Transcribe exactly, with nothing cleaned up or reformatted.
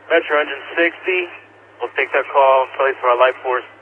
Metro Engine sixty. We'll take that call in place for our Light Force